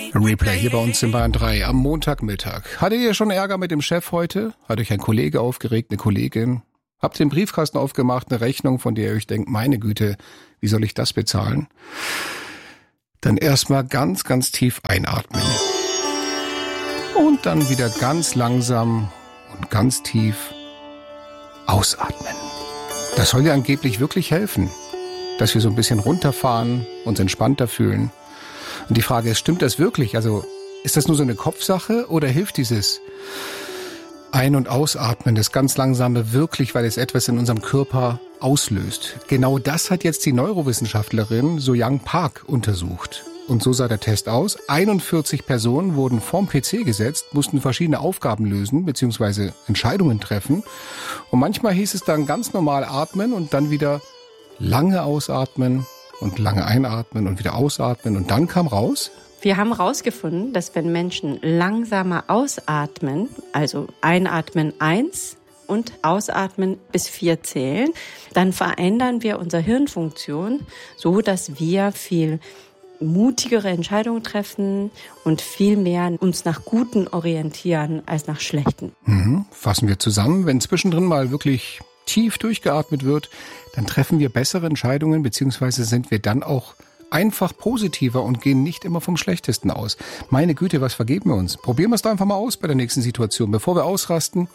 Replay hier bei uns in Bayern 3 am Montagmittag. Hattet ihr schon Ärger mit dem Chef heute? Hat euch ein Kollege aufgeregt, eine Kollegin? Habt ihr den Briefkasten aufgemacht, eine Rechnung, von der ihr euch denkt, meine Güte, wie soll ich das bezahlen? Dann erstmal ganz, ganz tief einatmen. Und dann wieder ganz langsam und ganz tief ausatmen. Das soll ja angeblich wirklich helfen, dass wir so ein bisschen runterfahren, uns entspannter fühlen. Und die Frage ist, stimmt das wirklich? Also ist das nur so eine Kopfsache oder hilft dieses Ein- und Ausatmen, das ganz langsame wirklich, weil es etwas in unserem Körper auslöst? Genau das hat jetzt die Neurowissenschaftlerin So-Young Park untersucht. Und so sah der Test aus. 41 Personen wurden vorm PC gesetzt, mussten verschiedene Aufgaben lösen bzw. Entscheidungen treffen. Und manchmal hieß es dann ganz normal atmen und dann wieder lange ausatmen und lange einatmen und wieder ausatmen. Und dann kam raus: Wir haben herausgefunden, dass wenn Menschen langsamer ausatmen, also einatmen 1 und ausatmen bis 4 zählen, dann verändern wir unsere Hirnfunktion so, dass wir viel mutigere Entscheidungen treffen und viel mehr uns nach Guten orientieren als nach Schlechten. Fassen wir zusammen, wenn zwischendrin mal wirklich tief durchgeatmet wird, dann treffen wir bessere Entscheidungen, beziehungsweise sind wir dann auch einfach positiver und gehen nicht immer vom Schlechtesten aus. Meine Güte, was vergeben wir uns? Probieren wir es doch einfach mal aus bei der nächsten Situation, bevor wir ausrasten.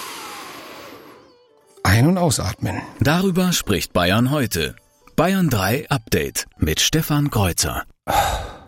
Ein- und ausatmen. Darüber spricht Bayern heute. Bayern 3 Update mit Stefan Kreuzer.